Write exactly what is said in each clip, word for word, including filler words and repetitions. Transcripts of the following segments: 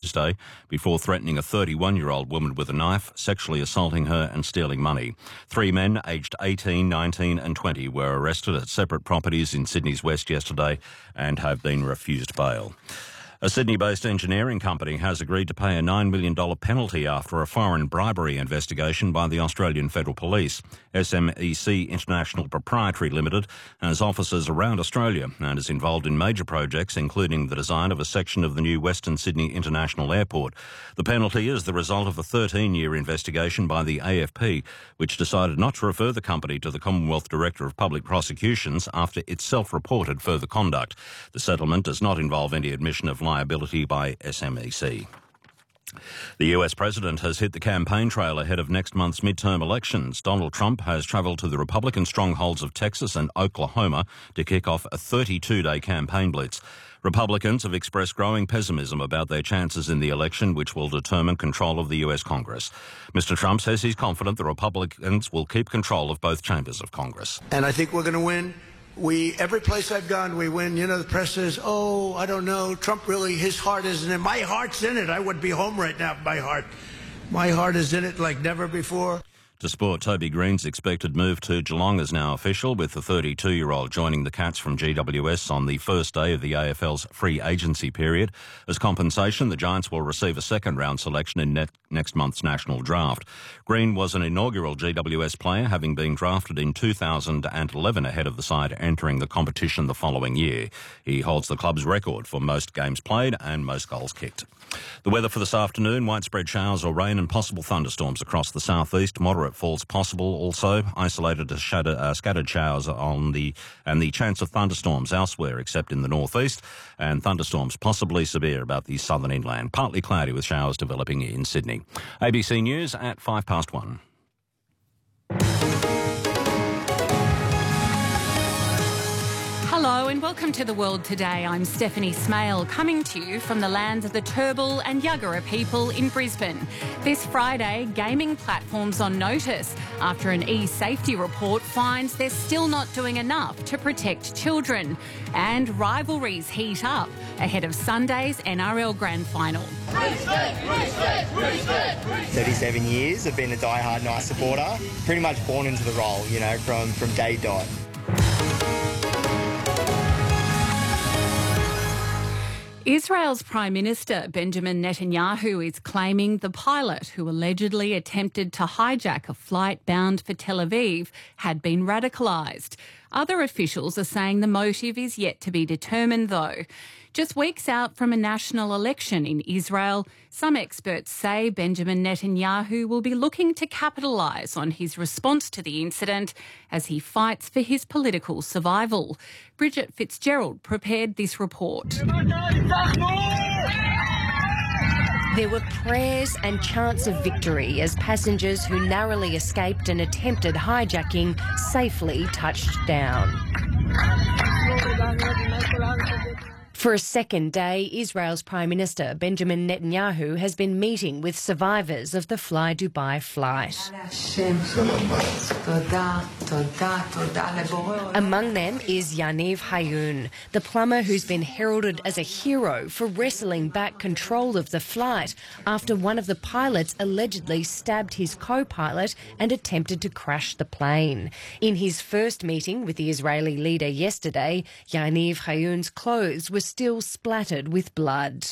Tuesday before threatening a thirty-one-year-old woman with a knife, sexually assaulting her and stealing money. Three men aged eighteen, nineteen and twenty were arrested at separate properties in Sydney's West yesterday and have been refused bail. A Sydney-based engineering company has agreed to pay a nine million dollars penalty after a foreign bribery investigation by the Australian Federal Police. S M E C International Proprietary Limited has offices around Australia and is involved in major projects, including the design of a section of the new Western Sydney International Airport. The penalty is the result of a thirteen-year investigation by the A F P, which decided not to refer the company to the Commonwealth Director of Public Prosecutions after it self-reported further conduct. The settlement does not involve any admission of liability by S M E C. The U S president has hit the campaign trail ahead of next month's midterm elections. Donald Trump has travelled to the Republican strongholds of Texas and Oklahoma to kick off a thirty-two-day campaign blitz. Republicans have expressed growing pessimism about their chances in the election, which will determine control of the U S Congress. Mister Trump says he's confident the Republicans will keep control of both chambers of Congress. And I think we're going to win. We, every place I've gone, we win. You know, the press says, oh, I don't know, Trump really, his heart isn't in it. My heart's in it. I would be home right now if my heart. My heart is in it like never before. To sport, Toby Green's expected move to Geelong is now official, with the thirty-two-year-old joining the Cats from G W S on the first day of the A F L's free agency period. As compensation, the Giants will receive a second-round selection in net next month's national draft. Green was an inaugural G W S player, having been drafted in two thousand eleven ahead of the side entering the competition the following year. He holds the club's record for most games played and most goals kicked. The weather for this afternoon: widespread showers or rain and possible thunderstorms across the southeast. Moderate falls possible also. Isolated to shadow, uh, scattered showers on the and the chance of thunderstorms elsewhere except in the northeast, and thunderstorms possibly severe about the southern inland. Partly cloudy with showers developing in Sydney. A B C News at five past one. Hello and welcome to The World Today. I'm Stephanie Smale, coming to you from the lands of the Turrbal and Yuggera people in Brisbane. This Friday, gaming platforms on notice after an e-safety report finds they're still not doing enough to protect children. And rivalries heat up ahead of Sunday's N R L Grand Final. Respect, respect, respect, respect. thirty-seven years, I've been a die-hard Knights supporter, pretty much born into the role, you know, from, from day dot. Israel's Prime Minister Benjamin Netanyahu is claiming the pilot who allegedly attempted to hijack a flight bound for Tel Aviv had been radicalised. Other officials are saying the motive is yet to be determined, though. Just weeks out from a national election in Israel, some experts say Benjamin Netanyahu will be looking to capitalise on his response to the incident as he fights for his political survival. Bridget Fitzgerald prepared this report. There were prayers and chants of victory as passengers who narrowly escaped an attempted hijacking safely touched down. For a second day, Israel's Prime Minister Benjamin Netanyahu has been meeting with survivors of the Fly Dubai flight. Among them is Yaniv Hayun, the plumber who's been heralded as a hero for wrestling back control of the flight after one of the pilots allegedly stabbed his co-pilot and attempted to crash the plane. In his first meeting with the Israeli leader yesterday, Yaniv Hayun's clothes were still splattered with blood.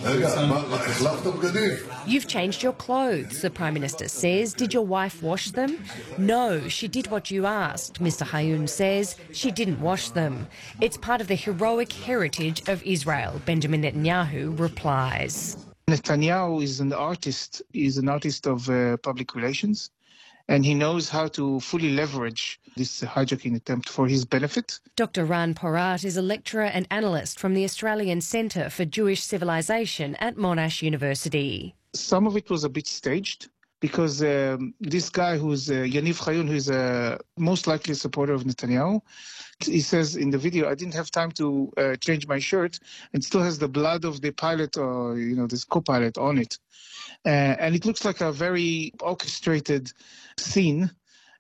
You've changed your clothes, the Prime Minister says. Did your wife wash them? No, she did what you asked, Mister Hayun says. She didn't wash them. It's part of the heroic heritage of Israel, Benjamin Netanyahu replies. Netanyahu is an artist. He's an artist of uh, public relations, and he knows how to fully leverage this hijacking attempt for his benefit. Doctor Ran Porat is a lecturer and analyst from the Australian Centre for Jewish Civilization at Monash University. Some of it was a bit staged because um, this guy who's uh, Yaniv Hayun, who's a most likely a supporter of Netanyahu, he says in the video, I didn't have time to uh, change my shirt, and still has the blood of the pilot or, you know, this co-pilot on it. Uh, and it looks like a very orchestrated scene.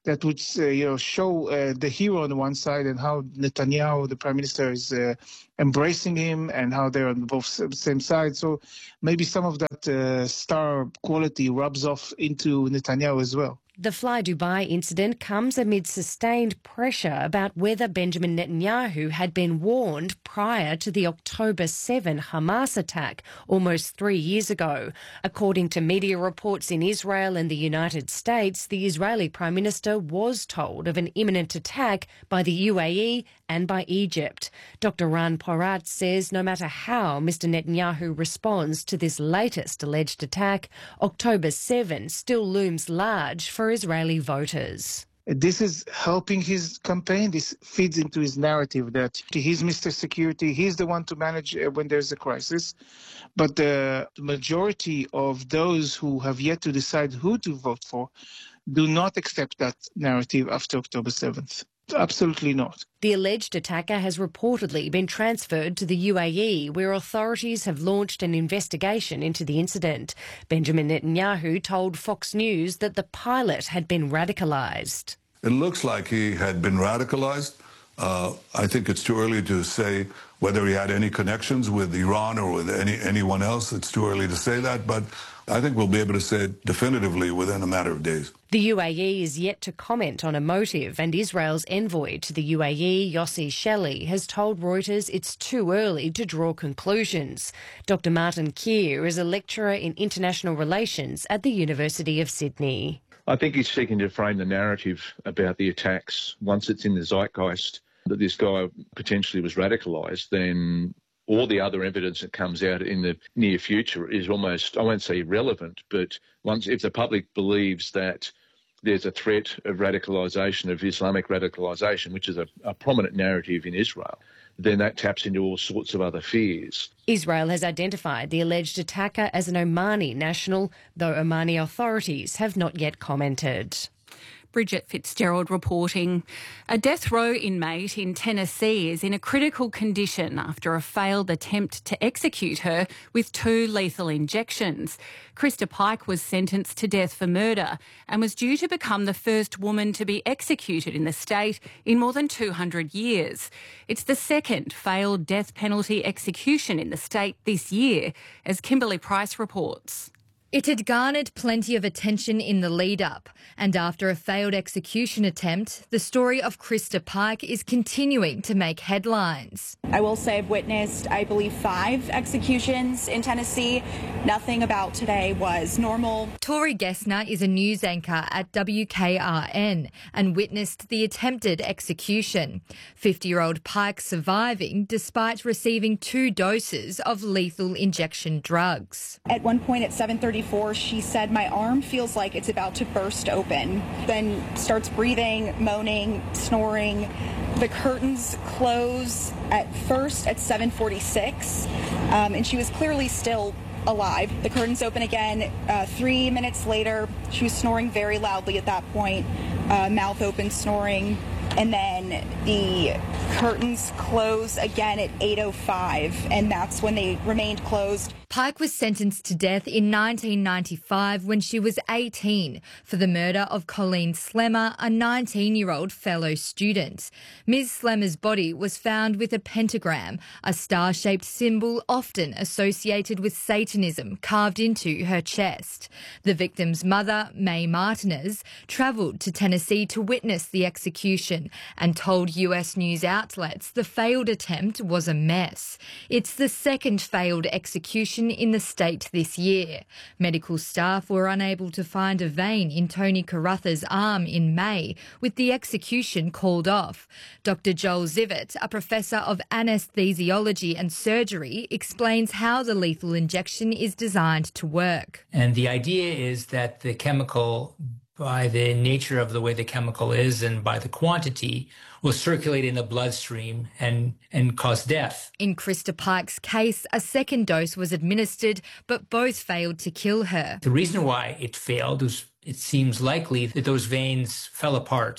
that would uh, you know show uh, the hero on one side and how Netanyahu, the prime minister, is uh, embracing him and how they're on both same sides. So maybe some of that uh, star quality rubs off into Netanyahu as well. The Fly Dubai incident comes amid sustained pressure about whether Benjamin Netanyahu had been warned prior to the October seventh Hamas attack almost three years ago. According to media reports in Israel and the United States, the Israeli Prime Minister was told of an imminent attack by the U A E and by Egypt. Doctor Ran Porat says no matter how Mister Netanyahu responds to this latest alleged attack, October seventh still looms large for Israeli voters. This is helping his campaign. This feeds into his narrative that he's Mister Security. He's the one to manage when there's a crisis. But the majority of those who have yet to decide who to vote for do not accept that narrative after October seventh. Absolutely not. The alleged attacker has reportedly been transferred to the U A E, where authorities have launched an investigation into the incident. Benjamin Netanyahu told Fox News that the pilot had been radicalised. It looks like he had been radicalised. Uh, I think it's too early to say whether he had any connections with Iran or with any anyone else. It's too early to say that, but I think we'll be able to say it definitively within a matter of days. The U A E is yet to comment on a motive, and Israel's envoy to the U A E, Yossi Shelley, has told Reuters it's too early to draw conclusions. Doctor Martin Keir is a lecturer in international relations at the University of Sydney. I think he's seeking to frame the narrative about the attacks. Once it's in the zeitgeist that this guy potentially was radicalised, then all the other evidence that comes out in the near future is almost, I won't say irrelevant, but once if the public believes that there's a threat of radicalisation, of Islamic radicalisation, which is a, a prominent narrative in Israel, then that taps into all sorts of other fears. Israel has identified the alleged attacker as an Omani national, though Omani authorities have not yet commented. Bridget Fitzgerald reporting. A death row inmate in Tennessee is in a critical condition after a failed attempt to execute her with two lethal injections. Krista Pike was sentenced to death for murder and was due to become the first woman to be executed in the state in more than two hundred years. It's the second failed death penalty execution in the state this year, as Kimberly Price reports. It had garnered plenty of attention in the lead-up, and after a failed execution attempt, the story of Krista Pike is continuing to make headlines. I will say I've witnessed, I believe, five executions in Tennessee. Nothing about today was normal. Tori Gessner is a news anchor at W K R N and witnessed the attempted execution. fifty-year-old Pike surviving despite receiving two doses of lethal injection drugs. At one point at seven thirty, she said, "My arm feels like it's about to burst open." Then starts breathing, moaning, snoring. The curtains close at first at seven forty-six, um, and she was clearly still alive. The curtains open again. Uh, three minutes later, she was snoring very loudly at that point, uh, mouth open, snoring. And then the curtains close again at eight oh five, and that's when they remained closed. Pike was sentenced to death in nineteen ninety-five when she was eighteen for the murder of Colleen Slemmer, a nineteen-year-old fellow student. Miz Slemmer's body was found with a pentagram, a star-shaped symbol often associated with Satanism, carved into her chest. The victim's mother, Mae Martinez, travelled to Tennessee to witness the execution and told U S news outlets the failed attempt was a mess. It's the second failed execution in the state this year. Medical staff were unable to find a vein in Tony Carruthers' arm in May, with the execution called off. Doctor Joel Zivit, a professor of anesthesiology and surgery, explains how the lethal injection is designed to work. And the idea is that the chemical, by the nature of the way the chemical is and by the quantity, will circulate in the bloodstream and, and cause death. In Krista Pike's case, a second dose was administered, but both failed to kill her. The reason why it failed was it seems likely that those veins fell apart.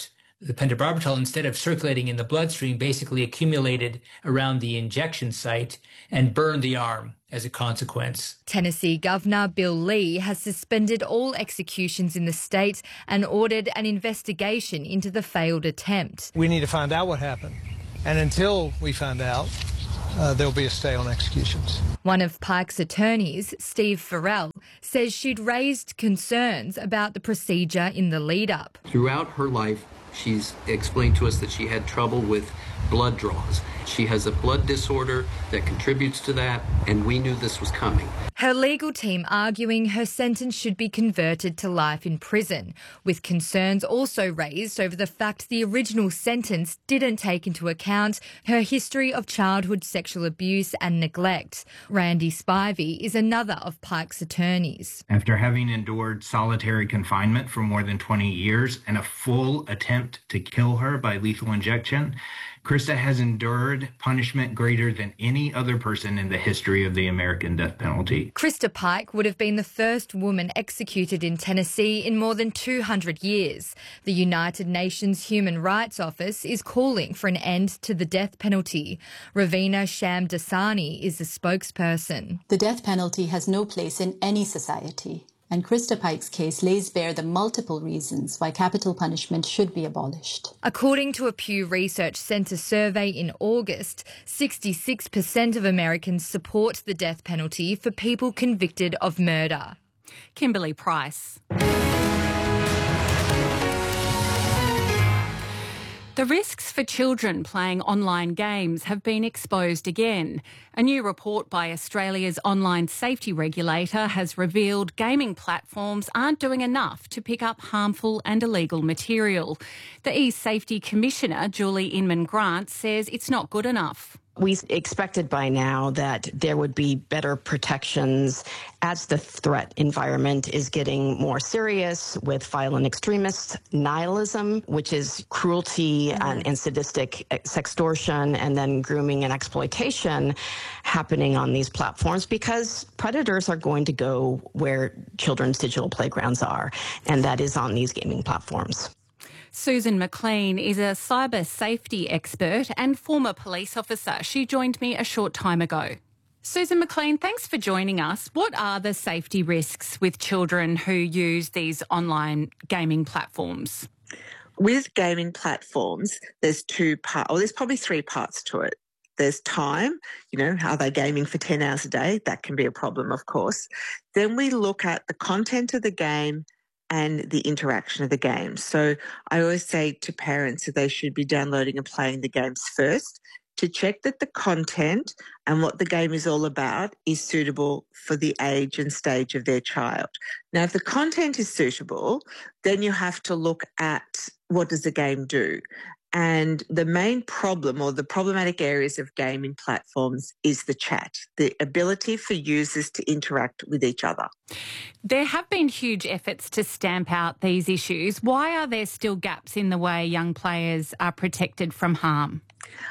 The pentobarbital, instead of circulating in the bloodstream, basically accumulated around the injection site and burned the arm as a consequence. Tennessee Governor Bill Lee has suspended all executions in the state and ordered an investigation into the failed attempt. We need to find out what happened. And until we find out, uh, there'll be a stay on executions. One of Pike's attorneys, Steve Farrell, says she'd raised concerns about the procedure in the lead-up. Throughout her life, she's explained to us that she had trouble with blood draws. She has a blood disorder that contributes to that, and we knew this was coming. Her legal team arguing her sentence should be converted to life in prison, with concerns also raised over the fact the original sentence didn't take into account her history of childhood sexual abuse and neglect. Randy Spivey is another of Pike's attorneys. After having endured solitary confinement for more than twenty years and a full attempt to kill her by lethal injection, Krista has endured punishment greater than any other person in the history of the American death penalty. Krista Pike would have been the first woman executed in Tennessee in more than two hundred years. The United Nations Human Rights Office is calling for an end to the death penalty. Ravina Shamdasani is the spokesperson. The death penalty has no place in any society, and Krista Pike's case lays bare the multiple reasons why capital punishment should be abolished. According to a Pew Research Center survey in August, sixty-six percent of Americans support the death penalty for people convicted of murder. Kimberly Price. The risks for children playing online games have been exposed again. A new report by Australia's online safety regulator has revealed gaming platforms aren't doing enough to pick up harmful and illegal material. The e-Safety Commissioner, Julie Inman-Grant, says it's not good enough. We expected by now that there would be better protections as the threat environment is getting more serious with violent extremists, nihilism, which is cruelty mm-hmm. and, and sadistic sextortion, and then grooming and exploitation happening on these platforms because predators are going to go where children's digital playgrounds are, and that is on these gaming platforms. Susan McLean is a cyber safety expert and former police officer. She joined me a short time ago. Susan McLean, thanks for joining us. What are the safety risks with children who use these online gaming platforms? With gaming platforms, there's two parts, or there's probably three parts to it. There's time, you know, are they gaming for ten hours a day? That can be a problem, of course. Then we look at the content of the game and the interaction of the game. So I always say to parents that they should be downloading and playing the games first to check that the content and what the game is all about is suitable for the age and stage of their child. Now, if the content is suitable, then you have to look at what does the game do. And the main problem or the problematic areas of gaming platforms is the chat, the ability for users to interact with each other. There have been huge efforts to stamp out these issues. Why are there still gaps in the way young players are protected from harm?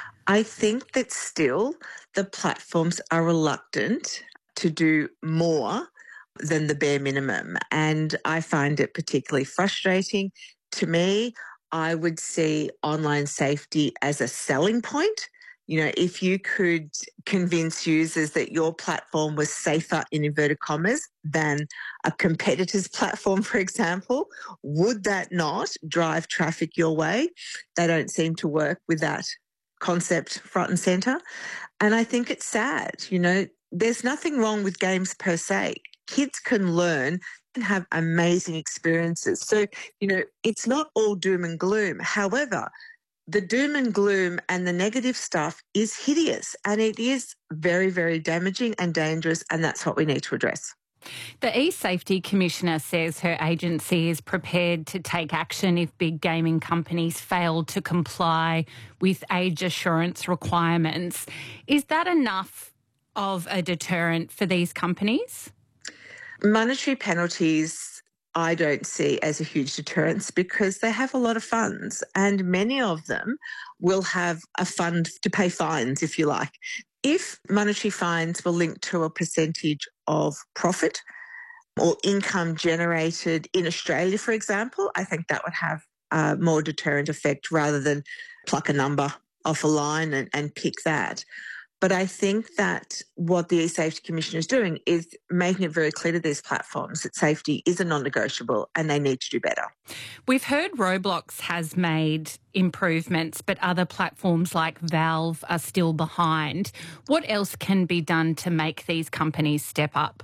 I think that still the platforms are reluctant to do more than the bare minimum. And I find it particularly frustrating. To me, I would see online safety as a selling point. You know, if you could convince users that your platform was safer, in inverted commas, than a competitor's platform, for example, would that not drive traffic your way? They don't seem to work with that concept front and centre. And I think it's sad. You know, there's nothing wrong with games per se. Kids can learn and have amazing experiences. So, you know, it's not all doom and gloom. However, the doom and gloom and the negative stuff is hideous and it is very, very damaging and dangerous, and that's what we need to address. The e-Safety Commissioner says her agency is prepared to take action if big gaming companies fail to comply with age assurance requirements. Is that enough of a deterrent for these companies? Monetary penalties I don't see as a huge deterrence because they have a lot of funds and many of them will have a fund to pay fines, if you like. If monetary fines were linked to a percentage of profit or income generated in Australia, for example, I think that would have a more deterrent effect rather than pluck a number off a line and, and pick that. But I think that what the E-Safety Commission is doing is making it very clear to these platforms that safety is a non-negotiable and they need to do better. We've heard Roblox has made improvements, but other platforms like Valve are still behind. What else can be done to make these companies step up?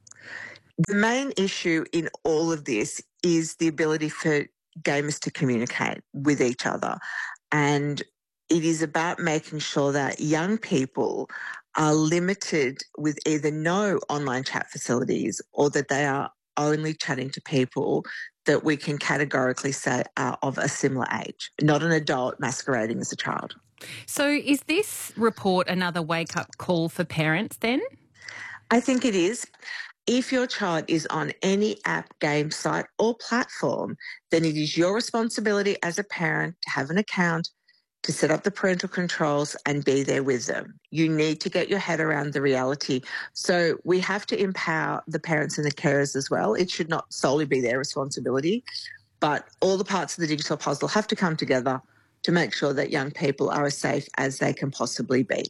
The main issue in all of this is the ability for gamers to communicate with each other. And it is about making sure that young people are limited with either no online chat facilities or that they are only chatting to people that we can categorically say are of a similar age, not an adult masquerading as a child. So is this report another wake-up call for parents then? I think it is. If your child is on any app, game site or platform, then it is your responsibility as a parent to have an account, to set up the parental controls and be there with them. You need to get your head around the reality. So we have to empower the parents and the carers as well. It should not solely be their responsibility, but all the parts of the digital puzzle have to come together to make sure that young people are as safe as they can possibly be.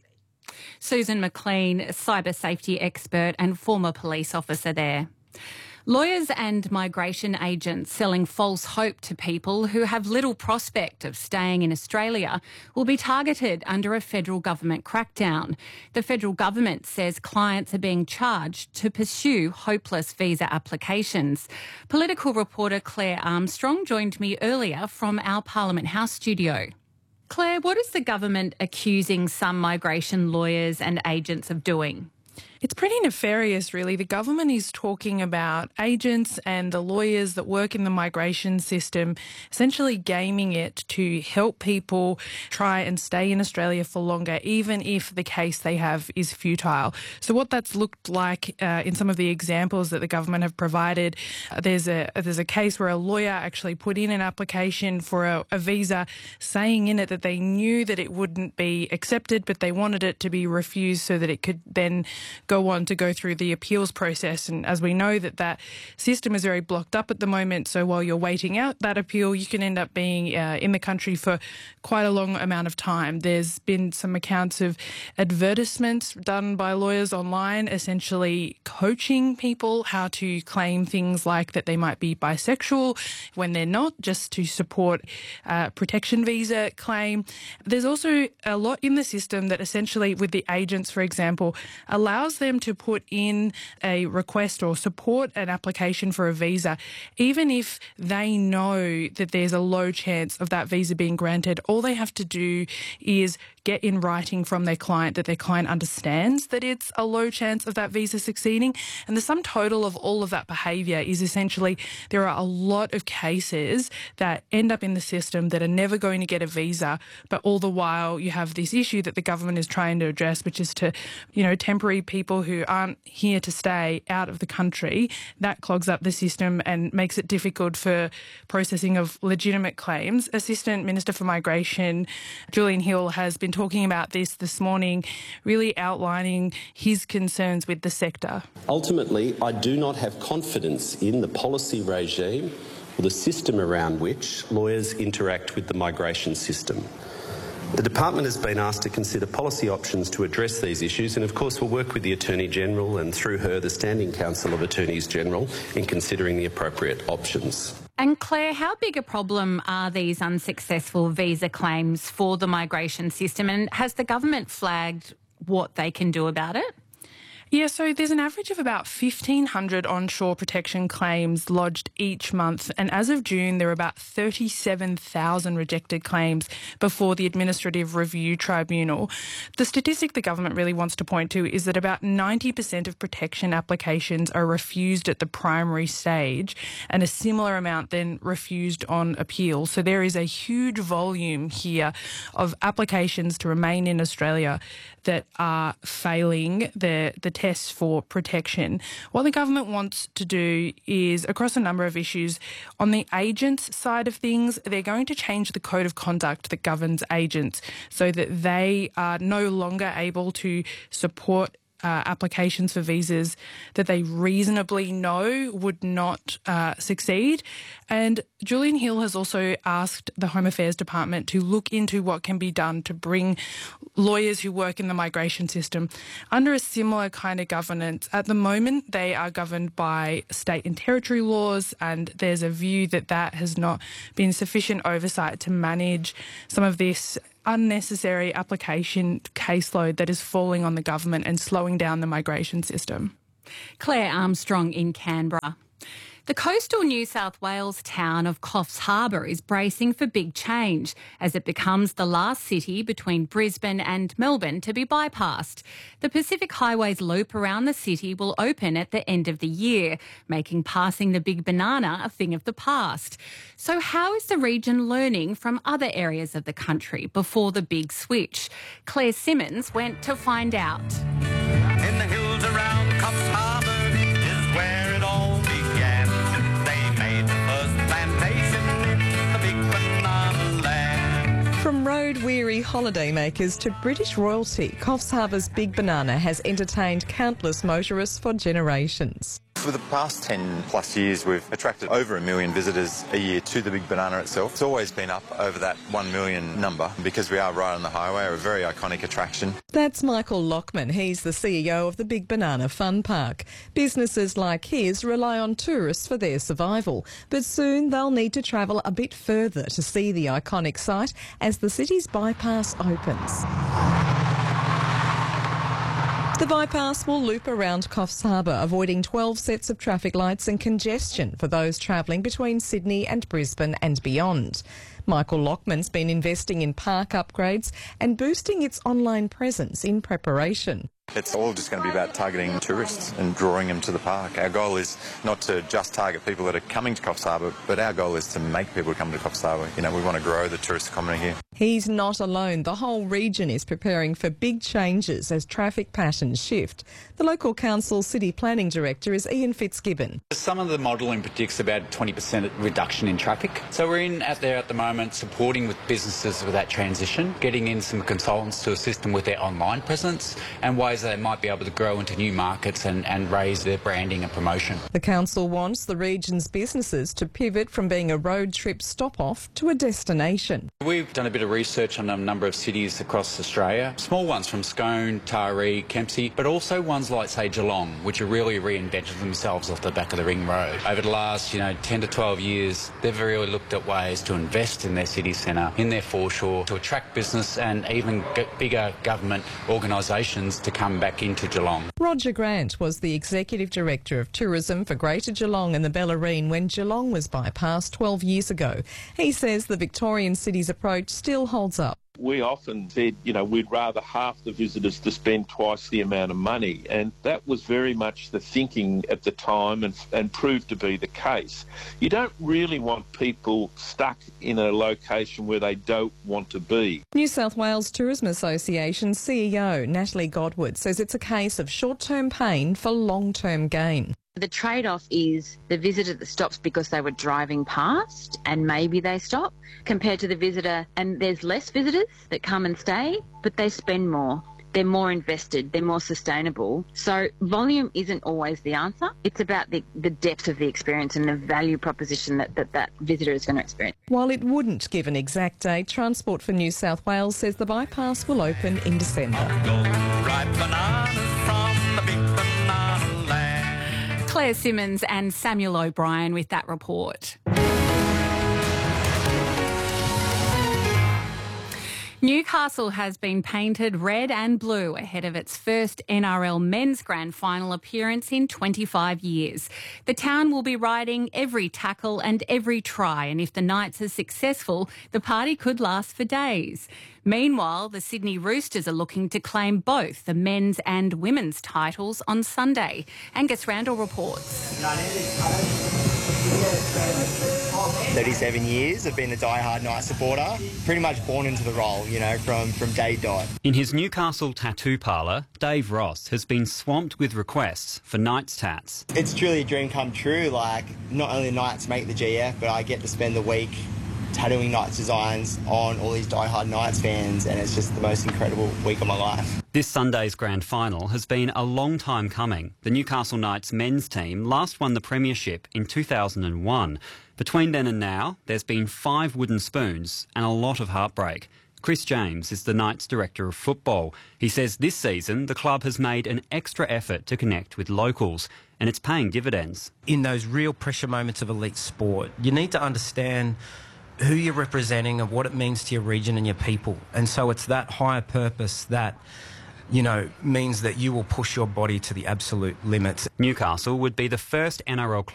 Susan McLean, cyber safety expert and former police officer there. Lawyers and migration agents selling false hope to people who have little prospect of staying in Australia will be targeted under a federal government crackdown. The federal government says clients are being charged to pursue hopeless visa applications. Political reporter Claire Armstrong joined me earlier from our Parliament House studio. Claire, what is the government accusing some migration lawyers and agents of doing? It's pretty nefarious, really. The government is talking about agents and the lawyers that work in the migration system essentially gaming it to help people try and stay in Australia for longer, even if the case they have is futile. So what that's looked like uh, in some of the examples that the government have provided, uh, there's a there's a case where a lawyer actually put in an application for a, a visa saying in it that they knew that it wouldn't be accepted, but they wanted it to be refused so that it could then go on to go through the appeals process. And as we know that that system is very blocked up at the moment, so while you're waiting out that appeal, you can end up being uh, in the country for quite a long amount of time. There's been some accounts of advertisements done by lawyers online, essentially coaching people how to claim things like that they might be bisexual when they're not, just to support a protection visa claim. There's also a lot in the system that essentially, with the agents, for example, allows them to put in a request or support an application for a visa, even if they know that there's a low chance of that visa being granted. All they have to do is get in writing from their client that their client understands that it's a low chance of that visa succeeding. And the sum total of all of that behaviour is essentially there are a lot of cases that end up in the system that are never going to get a visa, but all the while you have this issue that the government is trying to address, which is to, you know, temporary people who aren't here to stay out of the country. That clogs up the system and makes it difficult for processing of legitimate claims. Assistant Minister for Migration Julian Hill has been talking about this this morning, really outlining his concerns with the sector. Ultimately, I do not have confidence in the policy regime or the system around which lawyers interact with the migration system. The Department has been asked to consider policy options to address these issues, and of course we'll work with the Attorney-General and through her the Standing Council of Attorneys-General in considering the appropriate options. And Claire, how big a problem are these unsuccessful visa claims for the migration system, and has the government flagged what they can do about it? Yeah, so there's an average of about fifteen hundred onshore protection claims lodged each month, and as of June there were about thirty-seven thousand rejected claims before the Administrative Review Tribunal. The statistic the government really wants to point to is that about ninety percent of protection applications are refused at the primary stage, and a similar amount then refused on appeal. So there is a huge volume here of applications to remain in Australia that are failing the, the tests for protection. What the government wants to do is, across a number of issues, on the agents side of things, they're going to change the code of conduct that governs agents so that they are no longer able to support uh, applications for visas that they reasonably know would not uh, succeed. And Julian Hill has also asked the Home Affairs Department to look into what can be done to bring lawyers who work in the migration system under a similar kind of governance. At the moment, they are governed by state and territory laws, and there's a view that that has not been sufficient oversight to manage some of this unnecessary application caseload that is falling on the government and slowing down the migration system. Claire Armstrong in Canberra. The coastal New South Wales town of Coffs Harbour is bracing for big change as it becomes the last city between Brisbane and Melbourne to be bypassed. The Pacific Highways loop around the city will open at the end of the year, making passing the Big Banana a thing of the past. So how is the region learning from other areas of the country before the big switch? Claire Simmons went to find out. In the hills around Coffs Harbour is where it all began. They made the first plantation in the Big Banana Land. From road-weary holidaymakers to British royalty, Coffs Harbour's Big Banana has entertained countless motorists for generations. For the past ten plus years, we've attracted over a million visitors a year to the Big Banana itself. It's always been up over that one million number because we are right on the highway, a very iconic attraction. That's Michael Lockman. He's the C E O of the Big Banana Fun Park. Businesses like his rely on tourists for their survival, but soon they'll need to travel a bit further to see the iconic site as the city's bypass opens. The bypass will loop around Coffs Harbour, avoiding twelve sets of traffic lights and congestion for those travelling between Sydney and Brisbane and beyond. Michael Lockman's been investing in park upgrades and boosting its online presence in preparation. It's all just going to be about targeting tourists and drawing them to the park. Our goal is not to just target people that are coming to Coffs Harbour, but our goal is to make people come to Coffs Harbour. You know, we want to grow the tourist economy here. He's not alone. The whole region is preparing for big changes as traffic patterns shift. The local council city planning director is Ian Fitzgibbon. Some of the modelling predicts about a twenty percent reduction in traffic. So we're in out there at the moment supporting with businesses with that transition, getting in some consultants to assist them with their online presence and ways they might be able to grow into new markets and, and raise their branding and promotion. The council wants the region's businesses to pivot from being a road trip stop-off to a destination. We've done a bit of research on a number of cities across Australia, small ones from Scone, Taree, Kempsey, but also ones like, say, Geelong, which have really reinvented themselves off the back of the Ring Road. Over the last, you know, ten to twelve years, they've really looked at ways to invest in their city centre, in their foreshore, to attract business and even get bigger government organisations to come back into Geelong. Roger Grant was the Executive Director of Tourism for Greater Geelong and the Bellarine when Geelong was bypassed twelve years ago. He says the Victorian city's approach still holds up. We often said, you know, we'd rather half the visitors to spend twice the amount of money, and that was very much the thinking at the time and, and proved to be the case. You don't really want people stuck in a location where they don't want to be. New South Wales Tourism Association C E O Natalie Godward says it's a case of short-term pain for long-term gain. The trade-off is the visitor that stops because they were driving past and maybe they stop, compared to the visitor, and there's less visitors that come and stay, but they spend more. They're more invested, they're more sustainable. So volume isn't always the answer. It's about the, the depth of the experience and the value proposition that, that that visitor is going to experience. While it wouldn't give an exact date, Transport for New South Wales says the bypass will open in December. Claire Simmons and Samuel O'Brien with that report. Newcastle has been painted red and blue ahead of its first N R L men's grand final appearance in twenty-five years. The town will be riding every tackle and every try, and if the Knights are successful, the party could last for days. Meanwhile, the Sydney Roosters are looking to claim both the men's and women's titles on Sunday. Angus Randall reports. thirty-seven years. I've been a die-hard Knight supporter. Pretty much born into the role, you know, from, from day dot. In his Newcastle tattoo parlour, Dave Ross has been swamped with requests for Knights tats. It's truly a dream come true. Like, not only the Knights make the G F, but I get to spend the week tattooing Knights designs on all these die-hard Knights fans, and it's just the most incredible week of my life. This Sunday's grand final has been a long time coming. The Newcastle Knights men's team last won the premiership in two thousand one. Between then and now, there's been five wooden spoons and a lot of heartbreak. Chris James is the Knights Director of Football. He says this season the club has made an extra effort to connect with locals, and it's paying dividends. In those real pressure moments of elite sport, you need to understand who you're representing and what it means to your region and your people. And so it's that higher purpose that, you know, means that you will push your body to the absolute limits. Newcastle would be the first N R L club